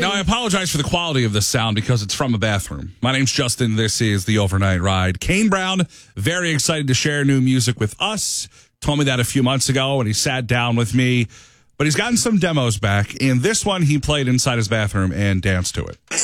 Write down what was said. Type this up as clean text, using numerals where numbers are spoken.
Now, I apologize for the quality of this sound because it's from a bathroom. My name's Justin. This is The Overnight Ride. Kane Brown, very excited to share new music with us. Told me that a few months ago, and he sat down with me. But he's gotten some demos back, and this one he played inside his bathroom and danced to it.